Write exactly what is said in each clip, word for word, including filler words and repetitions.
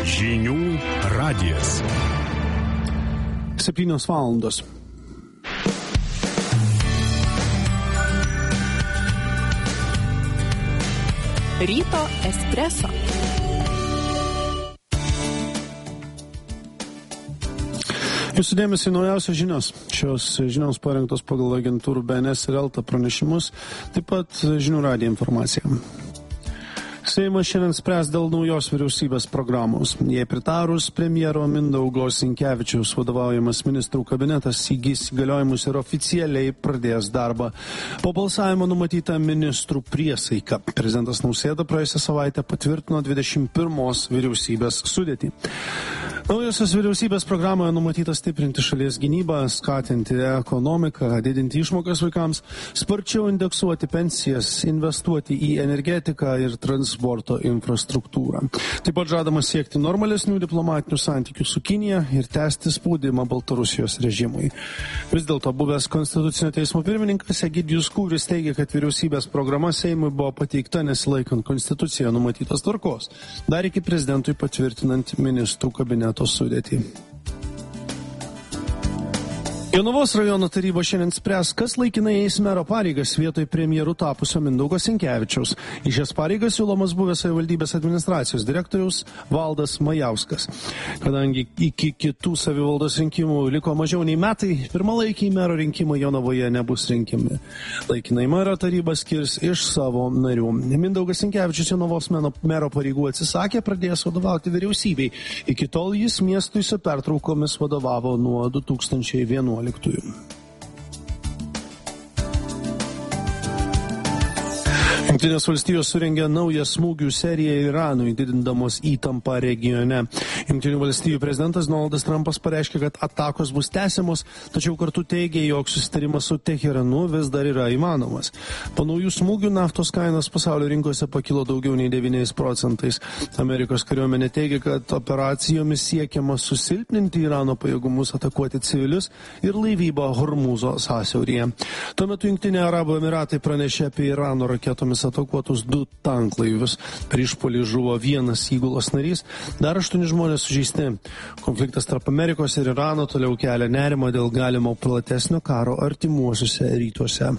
Žinių radijas. Septynios valandos. Ryto espreso. Jūsų dėmesį naujausios žinios. Šios žinios parengtos pagal agentūrų B N S ir Elta pranešimus, taip pat žinių radijo informacija. Seimas šiandien spręs dėl naujos vyriausybės programos. Jei pritarus, premjero Mindaugo Sinkevičiaus vadovaujamas ministrų kabinetas įgys įgaliojimus ir oficialiai pradės darbą. Po balsavimo numatyta ministrų priesaika. Prezidentas Nausėda praėjusią savaitę patvirtino dvidešimt pirmos vyriausybės sudėtį. Naujosios vyriausybės programoje numatyta stiprinti šalies gynybą, skatinti ekonomiką, didinti išmokas vaikams, sparčiau indeksuoti pensijas, investuoti į energetiką ir transporto infrastruktūrą. Taip pat žadama siekti normalesnių diplomatinių santykių su Kinija ir tęsti spaudimą Baltarusijos režimui. Vis dėlto buvęs Konstitucinio teismo pirmininkas Egidijus Kūris teigia, kad vyriausybės programa Seimui buvo pateikta nesilaikant Konstitucijoje numatytos tvarkos, dar iki prezidentui patvirtinant ministrų kabineto sudėtį. Jonavos rajono taryba šiandien spręs, kas laikinai eis mero pareigas vietoj premjeru tapusio Mindaugo Sinkevičiaus. Į šias pareigas siūlomas buvęs savivaldybės administracijos direktoriaus Valdas Majauskas. Kadangi iki kitų savivaldos rinkimų liko mažiau nei metai, pirmalaikiai mero rinkimai Jonavoje nebus rinkimi. Laikinai mero taryba skirs iš savo narių. Mindaugas Sinkevičius Jonavos mero pareigų atsisakė, pradėjęs vadovauti vyriausybei. Iki tol jis miestui su pertraukomis vadovavo nuo du tūkstančiai vienuoliktųjų. Jungtinės valstijos surengė naują smūgių seriją Iranui, didindamos įtampą regione. Jungtinių valstijų prezidentas Donaldas Trumpas pareiškė, kad atakos bus tęsiamos, tačiau kartu teigė, jog susitarimas su Teheranu vis dar yra įmanomas. Po naujų smūgių naftos kainos pasaulio rinkose pakilo daugiau nei devyniais procentais. Amerikos kariuomenė teigia, kad operacijomis siekiama susilpninti Irano pajėgumus atakuoti civilius ir laivybą Hormūzo sąsiauryje. Tuo metu Jungtiniai Arabų Emiratai pranešė apie Irano raketomis atakuotus du tanklaivius. Per išpuolį žuvo vienas įgulos narys, dar aštuoni žmonės sužeisti. Konfliktas tarp Amerikos ir Irano toliau kelia nerimą dėl galimo platesnio karo artimuosiuose rytuose.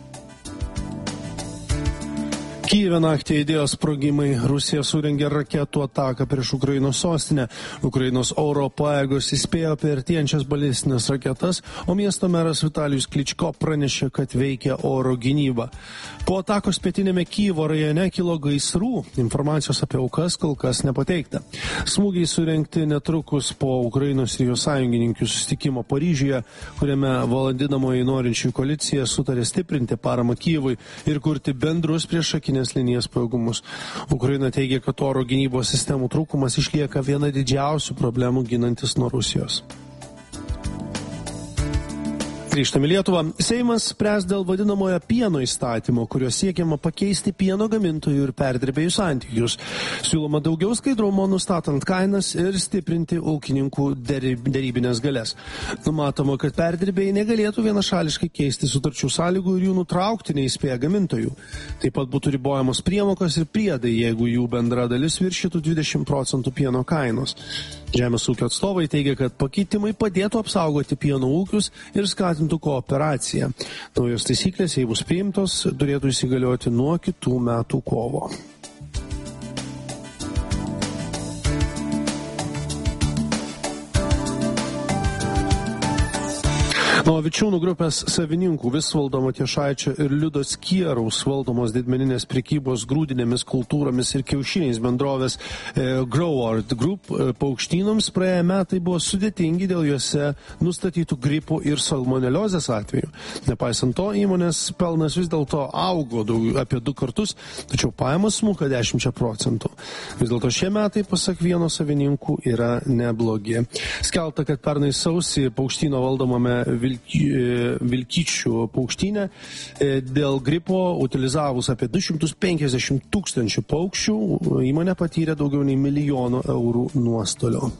Kijeve naktį aidėjo sprogimai. Rusija surengė raketų ataką prieš Ukrainos sostinę. Ukrainos oro pajėgos įspėjo apie artėjančias balistinės raketas, o miesto meras Vitalijus Kličko pranešė, kad veikia oro gynyba. Po atakos pietinėme Kijevo rajone kilo gaisrų. Informacijos apie aukas kol kas nepateikta. Smūgiai surengti netrukus po Ukrainos ir jos sąjungininkių susitikimo Paryžiuje, kuriame valandinamoji norinčių koalicija sutarė stiprinti paramą Kijevui ir kurti bendrus priešakinės linijas pajėgumus. Ukraina teigia, kad oro gynybos sistemų trūkumas išlieka viena didžiausių problemų ginantis nuo Rusijos. Grįžtame į Lietuvą. Seimas spręs dėl vadinamojo pieno įstatymo, kurio siekiama pakeisti pieno gamintojų ir perdirbėjų santykius. Siūloma daugiau skaidrumo nustatant kainas ir stiprinti ūkininkų derybinės galės. Numatoma, kad perdirbėjai negalėtų vienašališkai keisti sutarčių sąlygų ir jų nutraukti neįspėję gamintojų. Taip pat būtų ribojamos priemokos ir priedai, jeigu jų bendra dalis viršytų dvidešimt procentų pieno kainos. Žemės ūkio atstovai teigia, kad pakeitimai padėtų apsaugoti pieno ūkius ir skatintų kooperaciją. Naujos taisyklės, jei bus priimtos, turėtų įsigalioti nuo kitų metų kovo. Nuo Vičiūnų grupės savininkų Visvaldo Matijošaičio ir Liudo Skieraus valdomos didmeninės prekybos grūdinėmis kultūromis ir kiaušiniais bendrovės e, Growart Group e, paukštynoms praėję metai buvo sudėtingi dėl juose nustatytų gripų ir salmoneliozės atvejų. Nepaisant to, įmonės pelnas vis dėlto augo daug, apie du kartus, tačiau pajamos smuko dešimčia procentų. Vis dėlto šie metai, pasak vieno savininkų, yra neblogi. Skelbta, kad pernai sausį paukštyno valdomame Vilkyčių paukštynę dėl gripo utilizavus apie du šimtus penkiasdešimt tūkstančių paukščių, įmonė patyrė daugiau nei milijono eurų nuostolio.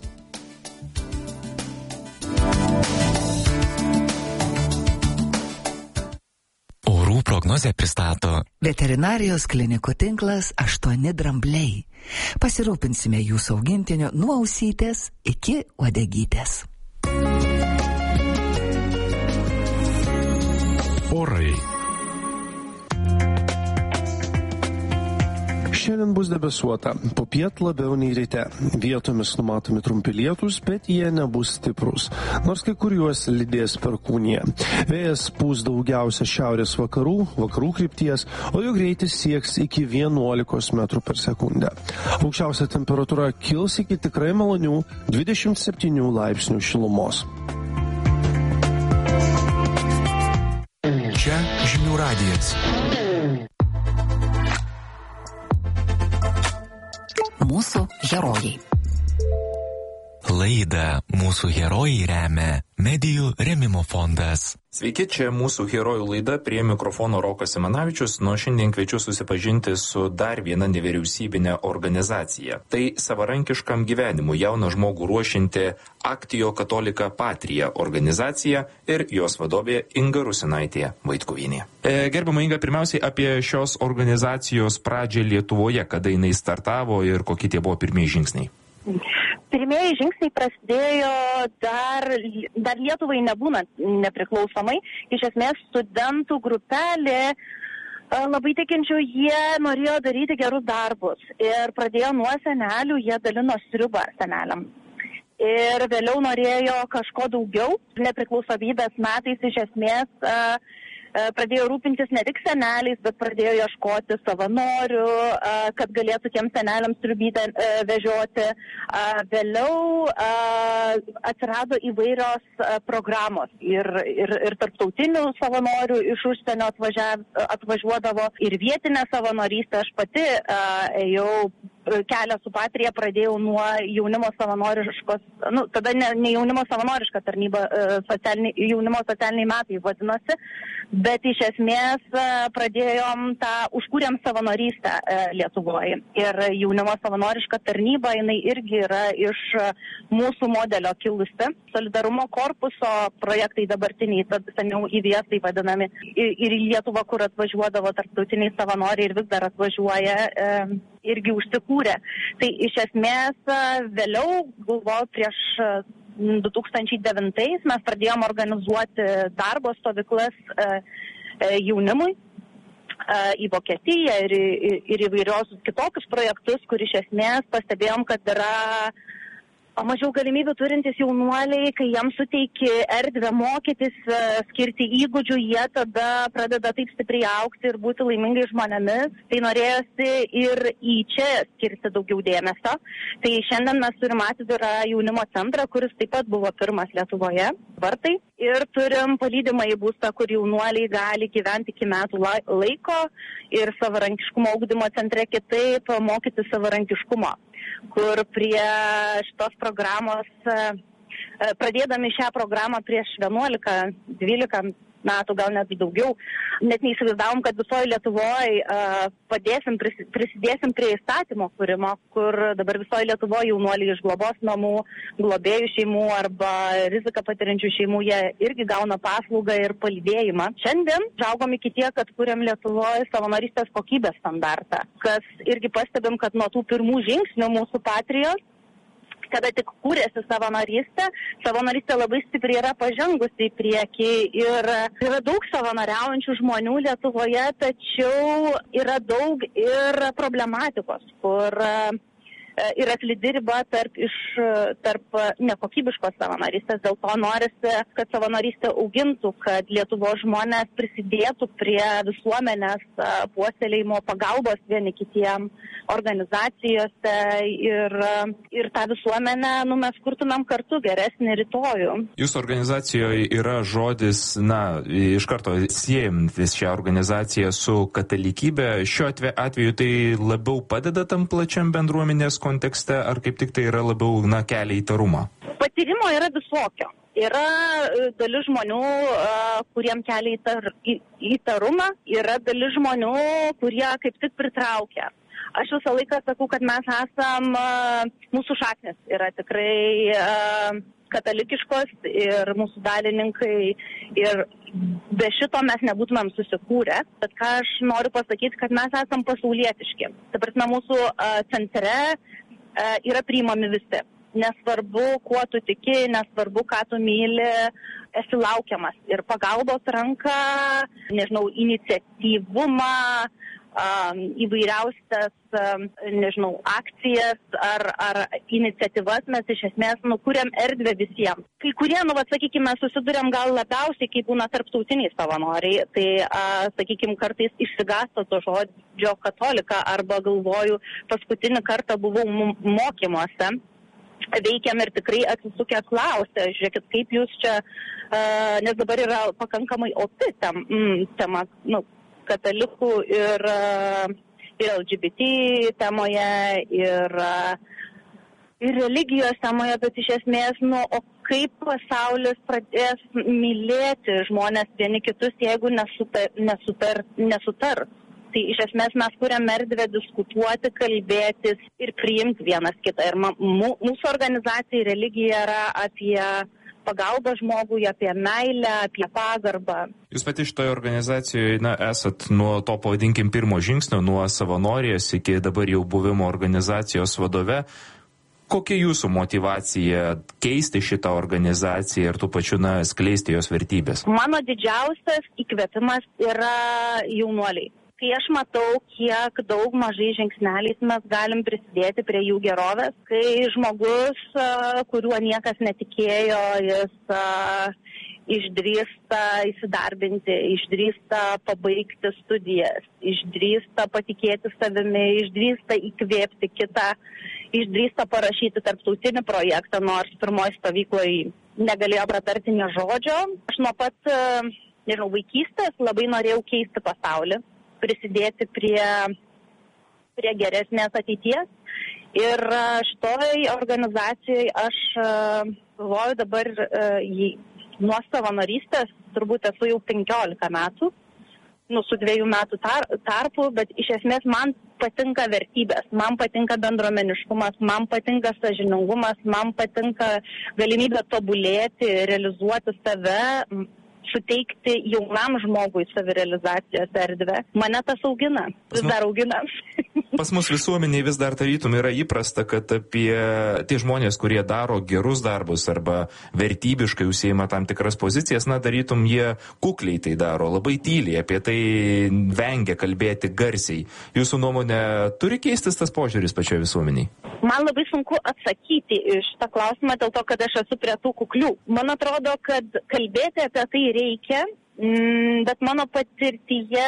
Orų prognozė. diagnozę pristato veterinarijos klinikų tinklas aštuoni drambliai. Pasirūpinsime jūsų augintinio nuo ausytės iki uodegytės. Orai. Šiandien bus debesuota, popiet labiau nei ryte. Vietomis numatomi trumpi lietūs, bet jie nebus stiprus, nors kai kur juos lydės perkūnija. Vėjas pūs daugiausia šiaurės vakarų, vakarų krypties, o jo greitis sieks iki vienuolikos metrų per sekundę. Aukščiausia temperatūra kils iki tikrai malonių dvidešimt septynių laipsnių šilumos. Čia Žinių radijas. Mūsų herojai. Laidą Mūsų herojai remia Medijų rėmimo fondas. Sveiki, čia Mūsų herojų laida, prie mikrofono Rokas Simanavičius. Nuo šiandien kviečiu susipažinti su dar viena nevyriausybinė organizacija. Tai savarankiškam gyvenimui jauną žmogų ruošinti Actio Catholica Patria organizacija ir jos vadovė Inga Rusinaitė Vaitkuvienė. E, Gerbiama Inga, pirmiausiai apie šios organizacijos pradžią Lietuvoje, kada jinai startavo ir kokie tie buvo pirmieji žingsniai. Pirmieji žingsniai prasidėjo dar, dar Lietuvai nebūnant nepriklausomai. Iš esmės studentų grupelė, labai tikinčių, jie norėjo daryti gerus darbus ir pradėjo nuo senelių, jie dalino sriubą seneliam. Ir vėliau norėjo kažko daugiau. Nepriklausomybės metais iš esmės pradėjo rūpintis ne tik seneliais, bet pradėjo ieškoti savanorių, kad galėtų tiem seneliams sriubytę vežioti. Vėliau atsirado įvairios programos ir, ir, ir tarptautinių savanorių iš užsienio atvažiuodavo ir vietinę savanorystę. Aš pati ėjau kelią su Patrija, pradėjau nuo jaunimo savanoriškos, nu, tada ne, ne jaunimo savanoriška tarnyba, socialini, jaunimo socialiniai metai vadinosi, bet iš esmės pradėjom tą, užkūrėm savanorystę Lietuvoje. Ir jaunimo savanoriška tarnyba, jinai irgi yra iš mūsų modelio kilusi. Solidarumo korpuso projektai dabartiniai, tad seniau I V S tai vadinami, ir į Lietuvą, kur atvažiuodavo tarptautiniai savanoriai ir vis dar atvažiuoja, irgi užsikūrė. Tai iš esmės vėliau, galvoju, prieš du tūkstančiai devintais mes pradėjom organizuoti darbo stovyklas jaunimui į Vokietiją ir, ir, ir įvairios kitokius projektus, kur iš esmės pastebėjom, kad yra mažiau galimybių turintys jaunuoliai, kai jiems suteiki erdvę mokytis, skirti įgūdžių, jie tada pradeda taip stipriai augti ir būti laimingai žmonėmis. Tai norėjosi ir į čia skirti daugiau dėmesio. Tai šiandien mes turim atvirą jaunimo centrą, kuris taip pat buvo pirmas Lietuvoje, Vartai. Ir turim palydimąjį būstą, kur jaunuoliai gali gyventi iki metų laiko ir savarankiškumo ugdymo centre kitaip mokyti savarankiškumo, kur prie šitos programos, pradėdami šią programą prieš vienuolika dvylika metų, gal net daugiau, net neįsivaizdavom, kad visoje Lietuvoje padėsim, prisidėsim prie įstatymo kūrimo, kur dabar visoje Lietuvoje jaunuoliai iš globos namų, globėjų šeimų arba riziką patiriančių šeimų, jie irgi gauna paslaugą ir palydėjimą. Šiandien žaugom iki tiek, kad kūrėm Lietuvoje savanorystės kokybės standartą, kas irgi pastebim, kad nuo tų pirmų žingsnių mūsų Patrijos, kada tik kūrėsi savanorystė, savanorystė labai stipriai yra pažengusi į priekį ir yra daug savanoriaujančių žmonių Lietuvoje, tačiau yra daug ir problematikos, kur yra slidi riba tarp, iš, tarp nekokybiškos savanorystės. Dėl to norisi, kad savanorystė augintų, kad Lietuvos žmonės prisidėtų prie visuomenės puoselėjimo, pagalbos vieni kitiem organizacijose ir, ir tą visuomenę, nu, mes kurtumėm kartu geresnį rytojų. Jūsų organizacijoje yra žodis, na, iš karto siejantis šią organizaciją su katalikybė. Šiuo atveju tai labiau padeda tam plačiam bendruomenės kontekste, ar kaip tik tai yra labiau, na, kelia įtarumą? Patyrimo yra visokio. Yra dalis žmonių, kuriem kelia įtar, įtarumą, yra dalis žmonių, kurie kaip tik pritraukia. aš visą laiką sakau, kad mes esam, mūsų šaknis yra tikrai katalikiškos ir mūsų dalininkai ir be šito mes nebūtumėm susikūrę. Bet ką aš noriu pasakyti, kad mes esam pasaulietiški. Ta prasme, mūsų centre yra priimami visi. Nesvarbu, kuo tu tiki, nesvarbu, ką tu myli, esi laukiamas. Ir pagalbos ranka, nežinau, iniciatyvumą, įvairiausias, nežinau, akcijas ar, ar iniciatyvas mes iš esmės nukūrėm erdvę visiems. Kai kurie, nu, va, sakykime, susidurėm gal labiausiai, kai būna tarptautiniai savanoriai, tai, a, sakykime, kartais išsigąsta to žodžio katolika arba galvoju, paskutinį kartą buvau mokymuose, veikiam ir tikrai atsisukę klausę, žiūrėkit, kaip jūs čia, uh, nes dabar yra pakankamai opi tem, mm, tema, nu, katalikų ir, uh, ir L G B T temoje, ir, uh, ir religijos temoje, bet iš esmės, nu, o kaip pasaulis pradės mylėti žmonės vieni kitus, jeigu nesutar, nesutar, nesutar. Tai iš esmės mes kuriam erdvę diskutuoti, kalbėtis ir priimti vienas kitą. Ir mūsų organizacija religija yra apie pagalbą žmogui, apie meilę, apie pagarbą. Jūs pati šitoje organizacijoje, na, esat nuo to, pavadinkim, pirmo žingsnio, nuo savanorės iki dabar jau buvimo organizacijos vadove. Kokia jūsų motyvacija keisti šitą organizaciją ir tų pačių, na, skleisti jos vertybės? Mano didžiausias įkvėpimas yra jaunuoliai. Kai aš matau, kiek daug mažai žingsneliais mes galim prisidėti prie jų gerovės, kai žmogus, kuriuo niekas netikėjo, jis išdrįsta įsidarbinti, išdrįsta pabaigti studijas, išdrįsta patikėti savimi, išdrįsta įkvėpti kitą, išdrįsta parašyti tarptautinį projektą, nors pirmoji stovykloje negalėjo pratarti nė žodžio. Aš nuo pat, nežinau, vaikystės labai norėjau keisti pasaulį, prisidėti prie, prie geresnės ateities. Ir šitoj organizacijai aš galvoju dabar jį, nuo savanorystės, turbūt esu jau penkiolika metų, nu, su dviejų metų tar, tarpu, bet iš esmės man patinka vertybės, man patinka bendruomeniškumas, man patinka sąžiningumas, man patinka galimybė tobulėti, realizuoti save, suteikti jaunam žmogui savirealizacijos erdvę. Mane tas augina, vis dar augina. Pas mus visuomeniai vis dar tarytum yra įprasta, kad apie tie žmonės, kurie daro gerus darbus arba vertybiškai užsiima tam tikras pozicijas, na, darytum jie kukliai tai daro, labai tyliai, apie tai vengia kalbėti garsiai. Jūsų nuomonė, turi keistis tas požiūris pačioje visuomeniai? Man labai sunku atsakyti iš tą klausimą dėl to, kad aš esu prie tų kuklių. Man atrodo, kad kalbėti apie tai reikia, bet mano patirtyje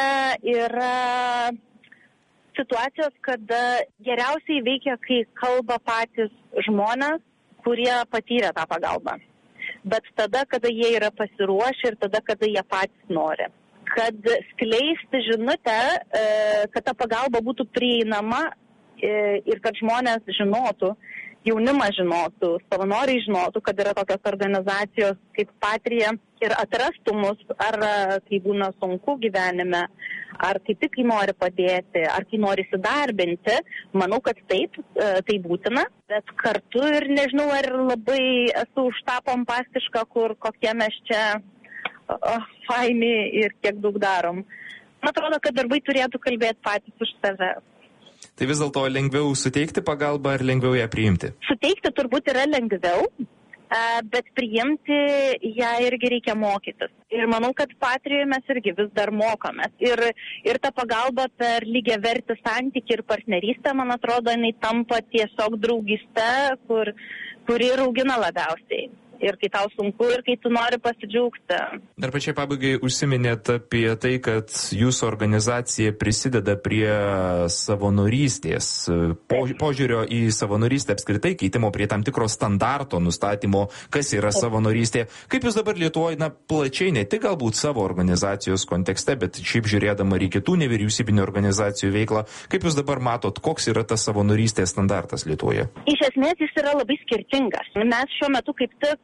yra situacijos, kada geriausiai veikia, kai kalba patys žmonės, kurie patyrė tą pagalbą. Bet tada, kada jie yra pasiruošę ir tada, kada jie patys nori. Kad skleisti žinutę, kad ta pagalba būtų prieinama ir kad žmonės žinotų, jaunimas žinotų, savanoriai žinotų, kad yra tokios organizacijos kaip Patrija ir atrastų mus, ar kai būna sunku gyvenime, ar kaip tik kai nori padėti, ar kai nori įsidarbinti. Manau, kad taip, tai būtina, bet kartu ir nežinau, ar labai esu už tą pompastišką, kur kokie mes čia oh, faini ir kiek daug darom. Man atrodo, kad darbai turėtų kalbėti patys už save. Tai vis dėlto lengviau suteikti pagalbą ar lengviau ją priimti? Suteikti turbūt yra lengviau, bet priimti ją irgi reikia mokytis. Ir manau, kad Patrijoje mes irgi vis dar mokomės. Ir, ir ta pagalba per lygiavertį santykį ir partnerystę, man atrodo, jinai tampa tiesiog draugystė, kur, kuri ir augina labiausiai. Ir kai tau sunku, ir kai tu nori pasidžiaugti. Dar pačiai pabaigai užsiminėt apie tai, kad jūsų organizacija prisideda prie savanorystės, po, požiūrio į savanorystę apskritai, keitimo prie tam tikro standarto nustatymo, kas yra savanorystė. Kaip jūs dabar Lietuvoje, na, plačiai, ne tik galbūt savo organizacijos kontekste, bet šiaip žiūrėdama ir kitų nevyriausybinių organizacijų veiklą, kaip jūs dabar matot, koks yra tas savanorystės standartas Lietuvoje? Iš esmės jis yra labai skirtingas. Mes šiuo metu kaip tik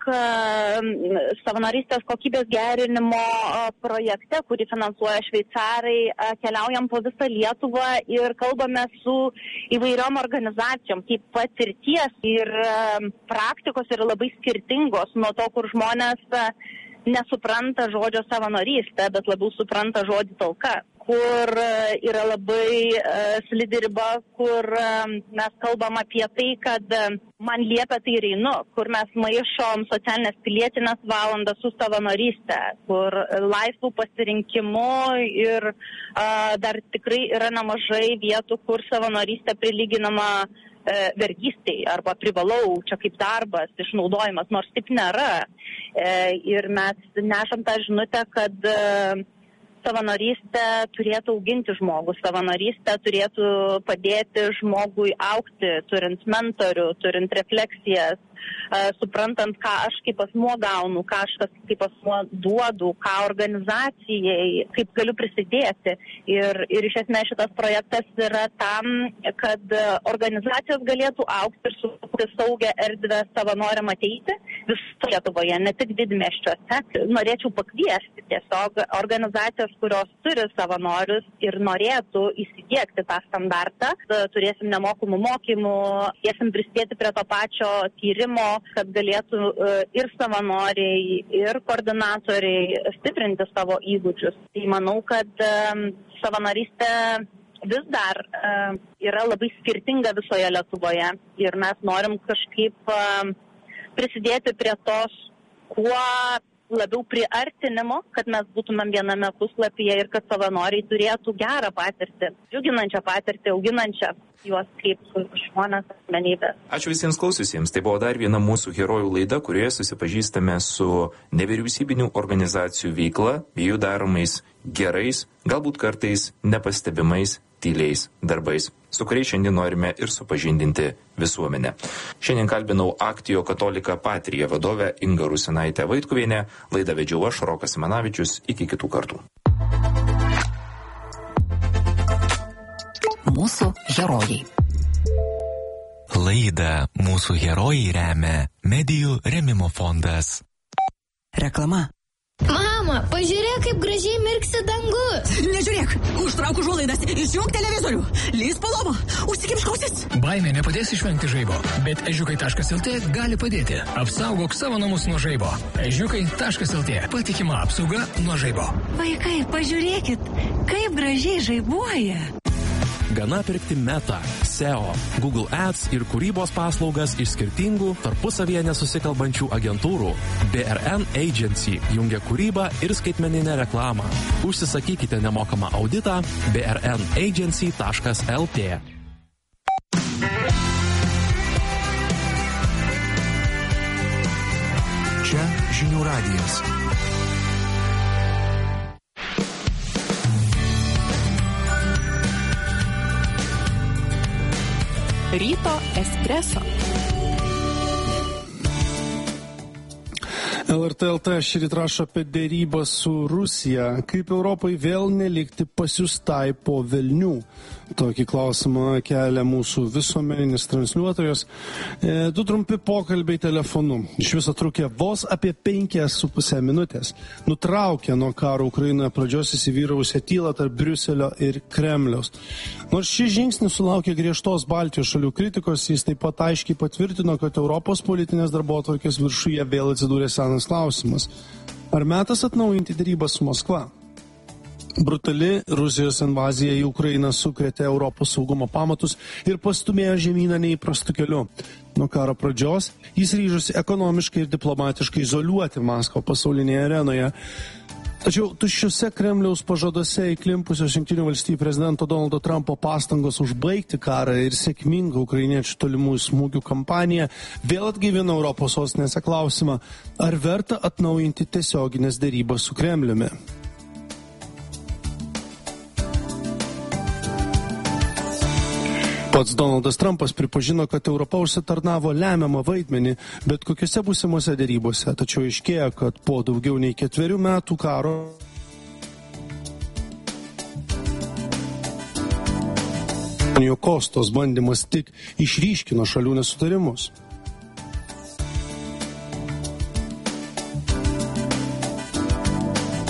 savanorystės kokybės gerinimo projekte, kurį finansuoja šveicarai, keliaujam po visą Lietuvą ir kalbame su įvairiom organizacijom. Taip patirties ir praktikos yra labai skirtingos nuo to, kur žmonės nesupranta žodžio savanorystė, bet labiau supranta žodį talka, kur yra labai uh, slidi riba, kur uh, mes kalbam apie tai, kad uh, man liepia tai ir einu, kur mes maišom socialinės pilietinės valandas su savanorystė, kur laisvų pasirinkimų ir uh, dar tikrai yra nemažai vietų, kur savanorystė prilyginama vergystei arba privalau, čia kaip darbas, išnaudojimas, nors taip nėra. Ir mes nešam tą žinutę, kad savanorystė turėtų auginti žmogų, savanorystė turėtų padėti žmogui augti, turint mentorių, turint refleksijas, suprantant, ką aš kaip asmuo gaunu, ką aš kaip asmuo duodu, ką organizacijai, kaip galiu prisidėti. Ir, ir iš esmės šitas projektas yra tam, kad organizacijos galėtų augti ir sukurti saugią erdvę savanoriam ateiti visoje Lietuvoje, ne tik didmiesčiuose. Norėčiau pakviesti tiesiog organizacijas, kurios turi savanorius ir norėtų įsidiegti tą standartą. Turėsim nemokamų mokymų, turėsim prisidėti prie to pačio tyrimo, kad galėtų ir savanoriai, ir koordinatoriai stiprinti savo įgūdžius. Tai manau, kad savanorystė vis dar yra labai skirtinga visoje Lietuvoje ir mes norim kažkaip prisidėti prie tos kuo labiau priartinimo, kad mes būtumėm viename puslapyje ir kad savanoriai turėtų gerą patirtį, džiuginančią patirtį, auginančią juos kaip žmonės asmenybės. Ačiū visiems klausiusiems. Tai buvo dar viena mūsų herojų laida, kurioje susipažįstame su nevyriausybinių organizacijų veikla, jų daromais gerais, galbūt kartais nepastebimais tyliais darbais, su kuriais šiandien norime ir supažindinti visuomenę. Šiandien kalbinau Actio Catholica Patria vadovę Ingą Rusinaitę Vaitkuvienę, laidą vedžiau aš, Rokas Simanavičius, iki kitų kartų. Mūsų herojai. Laidą Mūsų herojai remia Medijų rėmimo fondas. Reklama. Mama, pažiūrėk, kaip gražiai mirksi dangus. Nežiūrėk, užtrauk užuolaidas, išjunk televizorių, lįs po lova, užsikimšk ausis. Baimė nepadės išvengti žaibo, bet ežiukai taškas el tė gali padėti. Apsaugok savo namus nuo žaibo. ežiukai taškas el tė. Patikima apsauga nuo žaibo. Vaikai, pažiūrėkit, kaip gražiai žaibuoja. Gana pirkti Meta, S E O, Google Ads ir kūrybos paslaugas iš skirtingų, tarpusavyje nesusikalbančių agentūrų. B R N Agency jungia kūrybą ir skaitmeninę reklamą. Užsisakykite nemokamą auditą b r n agency taškas l t. Čia žinių radijas. Ryto espreso. L R T L T šįryt rašo apie dėrybą su Rusija, kaip Europai vėl nelikti pasiustai po velnių. Tokį klausimą kelia mūsų visuomeninis transliuotojas. E, du trumpi pokalbiai telefonu. Iš viso trukė vos apie penkias su pusę minutės. Nutraukė nuo karo Ukrainoje pradžios įsivyravusią tylą tarp Briuselio ir Kremliaus. Nors šis žingsnis sulaukė griežtos Baltijos šalių kritikos, jis taip pat aiškiai patvirtino, kad Europos politinės darbotvarkės viršuje vėl atsidūrė senas klausimas. Ar metas atnaujinti dėrybas su Maskva? Brutali Rusijos invazija į Ukrainą sukrėtė Europos saugumo pamatus ir pastumėjo žemyną neįprastu keliu. Nuo karo pradžios jis ryžosi ekonomiškai ir diplomatiškai izoliuoti Maskvą pasaulinėje arenoje. Tačiau tuščiuose Kremliaus pažaduose įklimpusios Jungtinių valstijų prezidento Donaldo Trumpo pastangos užbaigti karą ir sėkmingą ukrainiečių tolimųjų smūgių kampaniją vėl atgaivino Europos sostinėse klausimą, ar verta atnaujinti tiesioginės dėrybas su Kremliumi. Pats Donaldas Trumpas pripažino, kad Europa užsitarnavo lemiamą vaidmenį, bet kokiuose būsimuose dėrybose. Tačiau aiškėja, kad po daugiau nei ketverių metų karo Kostos bandymas tik išryškino šalių nesutarimus.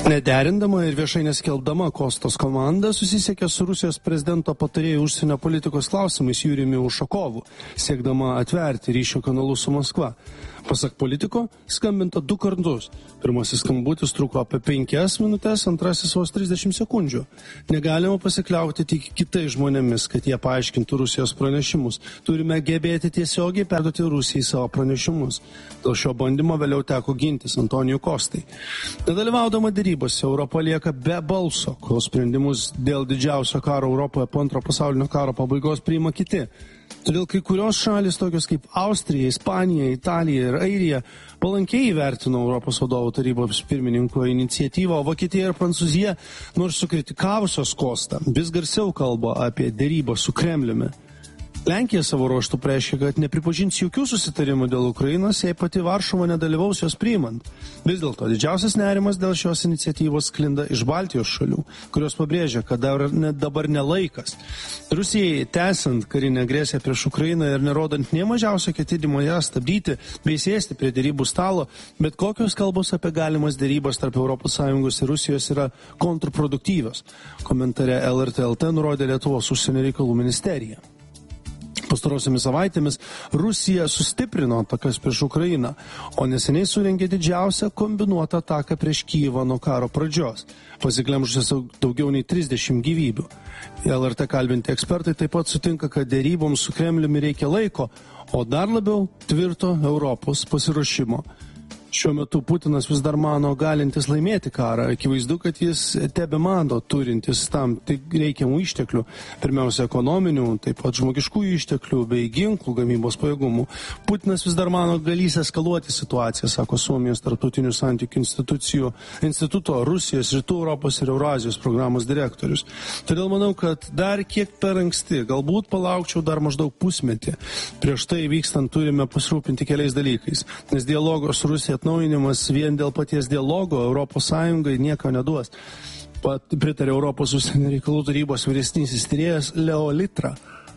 Nederindama ir viešai neskelbdama Kostos komanda susisiekė su Rusijos prezidento patarėjų užsienio politikos klausimais Jurijumi Ušakovu, siekdama atverti ryšio kanalus su Maskva. Pasak politiko, skambinta du kartus. Pirmasis skambutis truko apie penkias minutės, antrasis vos trisdešimt sekundžių. Negalima pasikliauti tik kitais žmonėmis, kad jie paaiškintų Rusijos pranešimus. Turime gebėti tiesiogiai perduoti Rusijai savo pranešimus. Dėl šio bandymo vėliau teko gintis Antonijų Kostai. Nedalyvaudama dėrybose, Europa lieka be balso, kol sprendimus dėl didžiausio karo Europoje po antro pasaulinio karo pabaigos priima kiti. Todėl kai kurios šalis, tokios kaip Austrija, Ispanija, Italija ir Airija, palankiai įvertino Europos vadovų tarybos pirmininko iniciatyvą, o Vokietija ir Prancūzija, nors sukritikavusios Kostą, vis garsiau kalba apie dėrybą su Kremliumi. Lenkija savo ruožtų reiškia, kad nepripažins jokių susitarimų dėl Ukrainos, jei pati Varšuva nedalyvaus jos priimant. Vis dėlto didžiausias nerimas dėl šios iniciatyvos sklinda iš Baltijos šalių, kurios pabrėžia, kad dabar nelaikas. Rusijai tęsiant karinę agresiją prieš Ukrainą ir nerodant nė mažiausio ketinimo ją stabdyti bei sėsti prie dėrybų stalo, bet kokios kalbos apie galimas dėrybas tarp Europos Sąjungos ir Rusijos yra kontrproduktyvios. Komentare L R T L T nurodė Lietuvos užsienio reikalų ministerija. Pastarosiamis savaitėmis Rusija sustiprino atakas prieš Ukrainą, o neseniai surengė didžiausią kombinuotą ataką prieš Kyjivą nuo karo pradžios, pasiglemžusios daugiau nei trisdešimt gyvybių. L R T kalbinti ekspertai taip pat sutinka, kad dėryboms su Kremliumi reikia laiko, o dar labiau tvirto Europos pasiruošimo. Šiuo metu Putinas vis dar mano galintis laimėti karą. Akivaizdu, kad jis tebemano turintis tam tik reikiamų išteklių, pirmiausia ekonominių, taip pat žmogiškųjų išteklių bei ginklų gamybos pajėgumų. Putinas vis dar mano galys eskaluoti situaciją, sako Suomijos tarptautinių santykių institucijų, instituto Rusijos, Rytų Europos ir Eurazijos programos direktorius. Todėl manau, kad dar kiek per anksti, galbūt palaukčiau dar maždaug pusmetį. Prieš tai vykstant turime pasirūpinti keliais dalykais, nes dialogo su Rusija atnaujinimas vien dėl paties dialogo Europos Sąjungai nieko neduos. Pat pritarė Europos užsienio reikalų tarybos vyresnysis tyrėjas Leo Litra.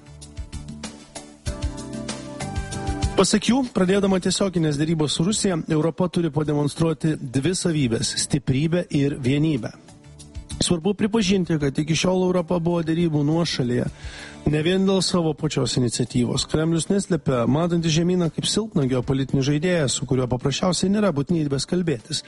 Pasak jų, pradėdama tiesioginės dėrybos su Rusija, Europa turi pademonstruoti dvi savybės – stiprybę ir vienybę. Svarbu pripažinti, kad iki šiol Europa buvo dėrybų nuošalėje, ne vien dėl savo pačios iniciatyvos. Kremlius neslepia, matanti žemyną kaip silpną geopolitinį žaidėją, su kuriuo paprasčiausiai nėra būtinybės kalbėtis.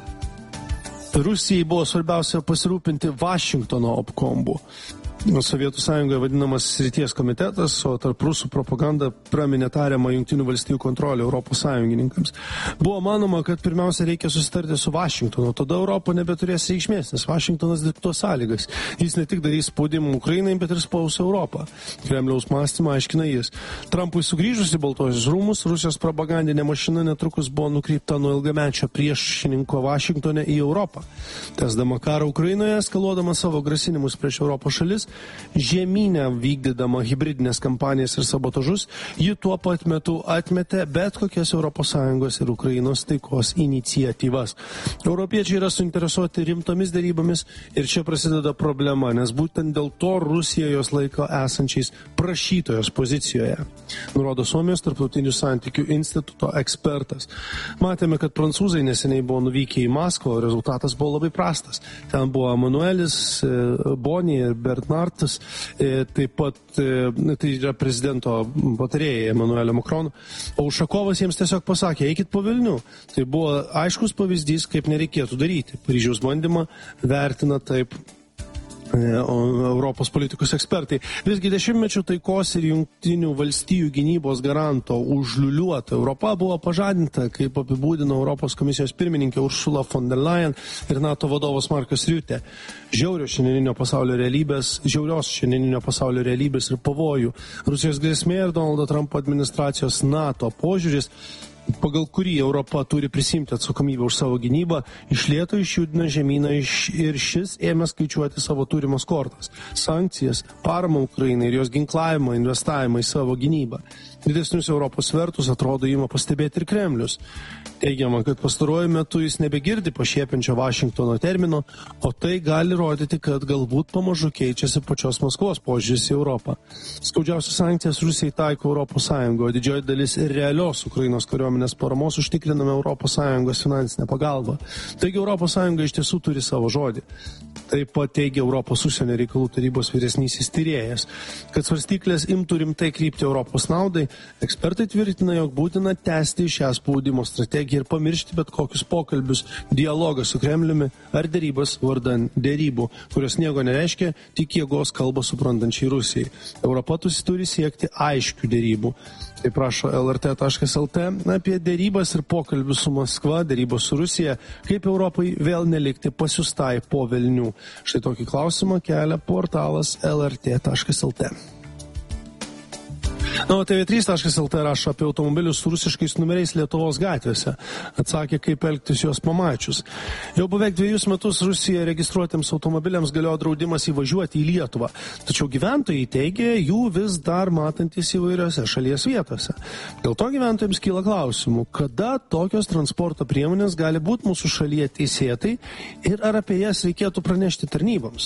Rusijai buvo svarbiausia pasirūpinti Vašingtono apkombu. Sovietų sąjungoje vadinamas srities komitetas, o tarp rusų propaganda praminė tariamą Jungtinių valstijų kontrolę Europos sąjungininkams. Buvo manoma, kad pirmiausia reikia susitarti su Vašingtonu, tada Europa nebeturės reikšmės, nes Vašingtonas diktuos sąlygas. Jis ne tik darys spaudimą Ukrainai, bet ir spaus Europą. Kremliaus mąstymą aiškina jis. Trumpui sugrįžus į Baltuosius rūmus, Rusijos propagandinė mašina netrukus buvo nukreipta nuo ilgamečio priešininko Vašingtone į Europą. Tęsdama karą Ukrainoje, eskaluodama savo grasinimus prieš Europos šalis, žemynę vykdydama hibridinės kampanijas ir sabotažus, ji tuo pat metu atmetė bet kokias Europos Sąjungos ir Ukrainos taikos iniciatyvas. Europiečiai yra suinteresuoti rimtomis dėrybomis ir čia prasideda problema, nes būtent dėl to Rusija jos laiko esančiais prašytojos pozicijoje. Nurodo Suomijos tarptautinių santykių instituto ekspertas. Matėme, kad prancūzai neseniai buvo nuvykę į Maskvą, o rezultatas buvo labai prastas. Ten buvo Emanuelis Boni ir Bernard Martas, e, taip pat e, tai yra prezidento patarėjai Emanuelio Makrono, o Ušakovas jiems tiesiog pasakė, eikit po velnių. Tai buvo aiškus pavyzdys, kaip nereikėtų daryti. Paryžiaus bandymą vertina taip Europos politikos ekspertai. Visgi dešimtmečių taikos ir Jungtinių valstijų gynybos garanto užliuliuota Europa buvo pažadinta, kaip apibūdino Europos komisijos pirmininkė Ursula von der Leyen ir NATO vadovas Markas Riutė. Žiaurios šiandieninio pasaulio realybės, žiaurios šiandieninio pasaulio realybės ir pavojų. Rusijos grėsmė ir Donaldo Trumpo administracijos NATO požiūris, pagal kurį Europa turi prisimti atsakomybę už savo gynybą, iš lėto išjudina žemyną ir šis ėmė skaičiuoti savo turimas kortas, sankcijas, paramą Ukrainai ir jos ginklavimą, investavimą į savo gynybą. Didesnius Europos svertus atrodo ima pastebėti ir Kremlius. Teigiama, kad pastaruoju metu jis nebegirdi pašiepiančio Vašingtono termino, o tai gali rodyti, kad galbūt pamažu keičiasi pačios Maskvos požiūris į Europą. Skaudžiausias sankcijas Rusijai taiko Europos Sąjunga, o didžioji dalis realios Ukrainos kariuomenės kariuomenės paramos užtikriname Europos Sąjungos finansinę pagalbą. Taigi Europos Sąjunga iš tiesų turi savo žodį. Taip pat teigia Europos užsienio reikalų tarybos vyresnysis tyrėjas. Kad svarstyklės imtų rimtai krypti Europos naudai, ekspertai tvirtina, jog būtina tęsti šią spaudimo strategiją ir pamiršti bet kokius pokalbius, dialogą su Kremliumi ar dėrybas vardan dėrybų, kurios nieko nereiškia, tik jėgos kalbą suprantančiai Rusijai. Europa turi siekti aiškių dėrybų. Tai prašo L R T taškas L T apie dėrybas ir pokalbius su Maskva, dėrybos su Rusija, kaip Europai vėl nelikti pasiustai po velnių. Štai tokį klausimą kelia portalas L R T taškas L T. Na, o T V trys taškas L T rašo apie automobilius su rusiškais numeriais Lietuvos gatvėse. Atsakė, kaip elgtis juos pamačius. Jau beveik dviejus metus Rusijoje registruotiems automobiliams galiojo draudimas įvažiuoti į Lietuvą. Tačiau gyventojai teigia, jų vis dar matantis įvairiose šalies vietose. Dėl to gyventojams kyla klausimų, kada tokios transporto priemonės gali būti mūsų šalyje teisėtai ir ar apie jas reikėtų pranešti tarnyboms.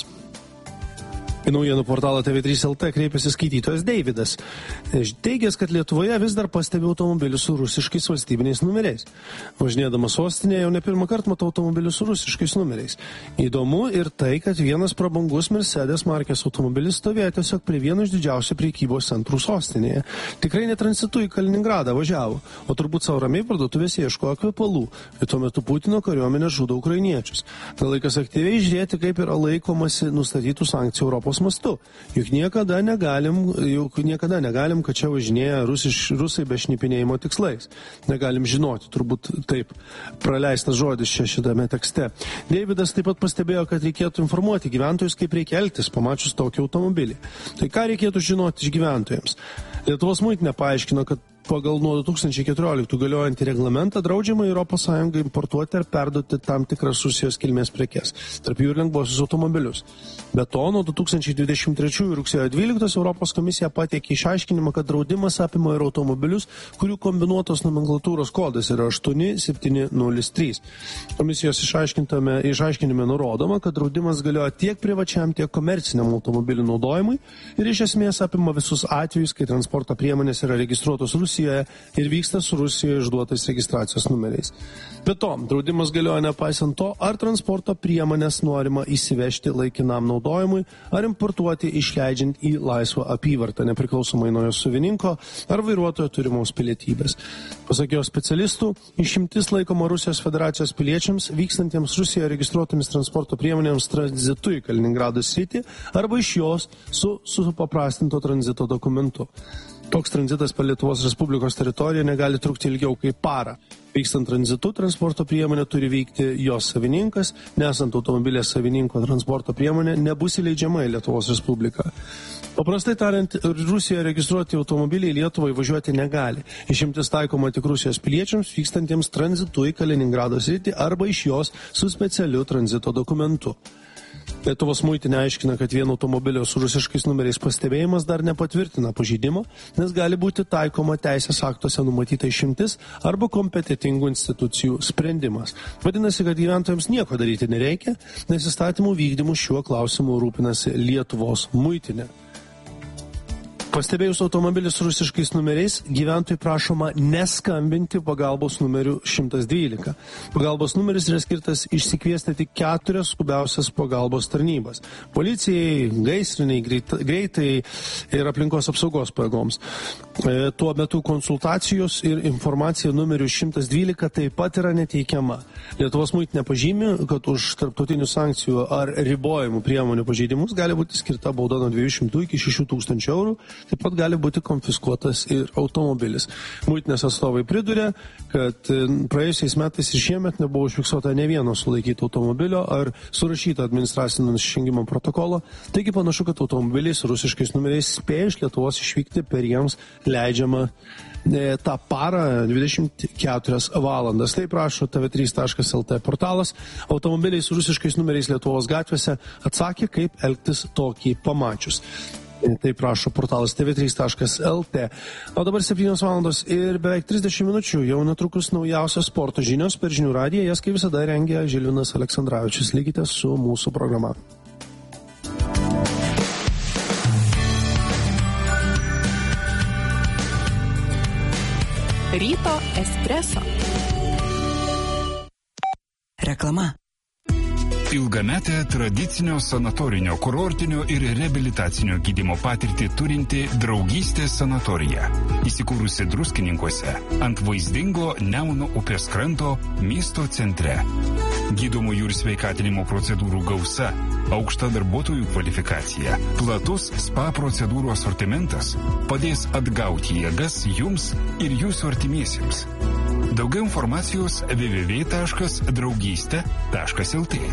Į naujienų portalą T V trys L T kreipėsi skaitytojas Deividas. Teigęs, kad Lietuvoje vis dar pastebi automobilius su rusiškais valstybiniais numeriais. Važinėdamas sostinėje jau ne pirmą kartą matau automobilius su rusiškais numeriais. Įdomu ir tai, kad vienas prabangus Mercedes markės automobilis stovėjo tiesiog prie vieno iš didžiausių prekybos centrų sostinėje. Tikrai netransitu į Kaliningradą važiavo, o turbūt savo ramiai parduotuvėse ieškojo kvepalų. Ir tuo metu Putino kariuomenė žudo ukrainiečius. Gal laikas aktyviai žiūrėti, kaip yra laikomasi nustatytų sankcijų Europos mastu. Juk niekada negalim, juk niekada negalim, kad čia važinėja rusiš, rusai be šnipinėjimo tikslais. Negalim žinoti, turbūt taip praleistas žodis čia šitame tekste. Deividas taip pat pastebėjo, kad reikėtų informuoti gyventojus, kaip reikia elgtis, pamačius tokį automobilį. Tai ką reikėtų žinoti iš gyventojams? Lietuvos muitinė paaiškino, kad pagal nuo du tūkstančiai keturioliktų galiojantį reglamentą draudžiama Europos Sąjungai importuoti ar perduoti tam tikras Rusijos kilmės prekes, tarp jų ir lengvosius automobilius. Be to, nuo du tūkstančiai dvidešimt trečiųjų rugsėjo dvyliktos Europos komisija pateikė išaiškinimą, kad draudimas apima ir automobilius, kurių kombinuotos nomenklatūros kodas yra aštuoni septyni nulis trys. Komisijos išaiškinime nurodoma, kad draudimas galioja tiek privačiam, tiek komerciniam automobilių naudojimui ir iš esmės apima visus atvejus, kai transporto priemonės yra registruotos Rusijoje ir vyksta su Rusijoje išduotais registracijos numeriais. Be to, draudimas galioja nepaisant to, ar transporto priemonės norima įsivežti laikinam naudojimui, ar importuoti išleidžiant į laisvą apyvartą, nepriklausomai nuo jos savininko ar vairuotojo turimos pilietybės. Pasak jo specialistų, išimtis laikoma Rusijos federacijos piliečiams vykstantiems Rusijoje registruotomis transporto priemonėms tranzitu į Kaliningrado sritį arba iš jos su supaprastinto tranzito dokumentu. Toks tranzitas per Lietuvos Respublikos teritoriją negali trukti ilgiau kaip parą. Vykstant tranzitu, transporto priemonė turi vykti jos savininkas, nesant automobilės savininko transporto priemonė nebus įleidžiama į Lietuvos Respubliką. Paprastai tariant, Rusijoje registruoti automobiliai Lietuvai važiuoti negali. Išimtis taikoma tik Rusijos piliečiams vykstantiems tranzitu į Kaliningrado sritį arba iš jos su specialiu tranzito dokumentu. Lietuvos muitinė aiškina, kad vieno automobilio su rusiškais numeriais pastebėjimas dar nepatvirtina pažeidimo, nes gali būti taikoma teisės aktuose numatyta išimtis arba kompetitingų institucijų sprendimas. Vadinasi, kad gyventojams nieko daryti nereikia, nes įstatymų vykdymų šiuo klausimu rūpinasi Lietuvos muitinė. Pastebėjus automobilį su rusiškais numeriais, gyventojai prašoma neskambinti pagalbos numeriu šimtas dvylika. Pagalbos numeris yra skirtas išsikviesti tik keturias skubiausias pagalbos tarnybas. Policijai, gaisriniai, greitai ir aplinkos apsaugos pajėgoms. E, tuo metu konsultacijos ir informacija numeriu šimtas dvylika taip pat yra neteikiama. Lietuvos muitinė pažymi, kad už tarptautinių sankcijų ar ribojimų priemonių pažeidimus gali būti skirta bauda nuo dviejų šimtų iki šešių tūkstančių eurų. Taip pat gali būti konfiskuotas ir automobilis. Muitinės atstovai priduria, kad praėjusiais metais ir šiemet nebuvo užfiksuota ne vieno sulaikyto automobilio ar surašyto administracinio nusižengimo protokolo, taigi panašu, kad automobiliai su rusiškais numeriais spėja iš Lietuvos išvykti per jiems leidžiamą e, tą parą dvidešimt keturias valandas. Tai prašo T V trys taškas L T portalas. Automobiliai su rusiškais numeriais Lietuvos gatvėse atsakė, kaip elgtis tokį pamačius. Tai prašo portalas T V trys taškas L T. O dabar septynios valandos ir beveik trisdešimt minučių, jau netrukus naujausios sporto žinios per Žinių radiją, jas kaip visada rengia Žilvinas Aleksandravičius. Likite su mūsų programa. Ryto espreso. Reklama. Ilgametę tradicinio sanatorinio, kurortinio ir reabilitacinio gydymo patirtį turinti Draugystės sanatorija. Įsikūrusi Druskininkuose ant vaizdingo Nemuno upės kranto miesto centre. Gydomųjų ir sveikatinimo procedūrų gausa, aukšta darbuotojų kvalifikacija, platus spa procedūrų asortimentas padės atgauti jėgas jums ir jūsų artimiesiems. Daugiau informacijos w w w taškas draugystė taškas l t.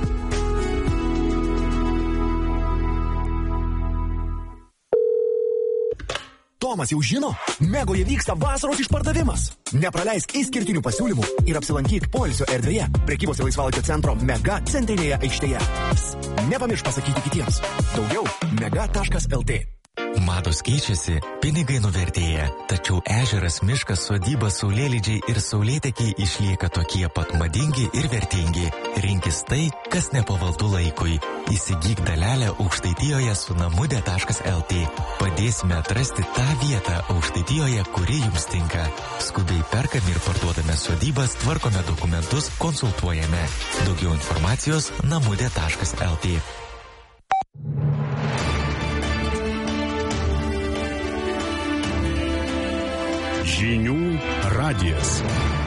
Tomas jau žino, Megoje vyksta vasaros išpardavimas. Nepraleisk išskirtinių pasiūlymų ir apsilankyk poilsio erdvėje prekybos ir laisvalaikio centro Mega centrinėje aikštėje. Nepamiršk pasakyti kitiems. Daugiau mega taškas l t. Mados keičiasi, pinigai nuvertėja, tačiau ežeras, miškas, sodyba, saulėlydžiai ir saulėtekiai išlieka tokie pat madingi ir vertingi. Rinkis tai, kas nepavaldu laikui. Įsigyk dalelę Aukštaitijoje su namude taškas l t. Padėsime atrasti tą vietą Aukštaitijoje, kuri jums tinka. Skubiai perkame ir parduodame sodybas, tvarkome dokumentus, konsultuojame. Daugiau informacijos namude taškas l t. Žinių radijas.